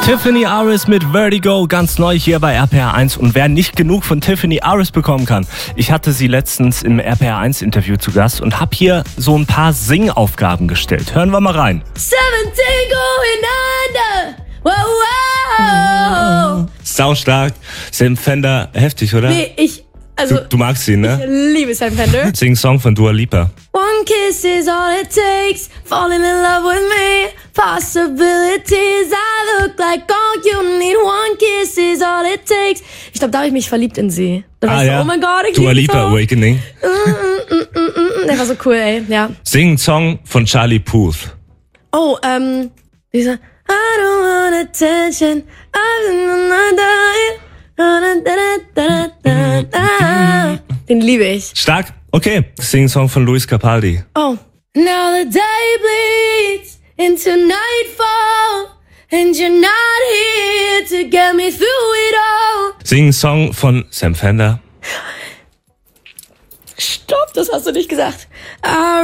Tiffany Aris mit Vertigo, ganz neu hier bei RPR 1. Und wer nicht genug von Tiffany Aris bekommen kann, ich hatte sie letztens im RPR 1 Interview zu Gast und habe hier so ein paar Singaufgaben gestellt. Hören wir mal rein. 17 going under. Wow, wow. Sau stark. Sam Fender, heftig, oder? Nee, Du magst ihn, ne? Ich liebe Sam Fender. Sing Song von Dua Lipa. One kiss is all it takes. Falling in love with me. Possibilities. I look like all you need. One kiss is all it takes. Ich glaube, da habe ich mich verliebt in sie. Da war ich so, ja. oh mein Gott, ich Dua liebe Lipa Song. Awakening. Der war so cool, ey. Ja. Sing Song von Charlie Puth. Oh, dieser I don't want attention. Den liebe ich. Stark. Okay. Sing Song von Luis Capaldi. Oh. Now the day bleeds into nightfall, and you're not here to get me through it all. Sing Song von Sam Fender. Stopp, das hast du nicht gesagt.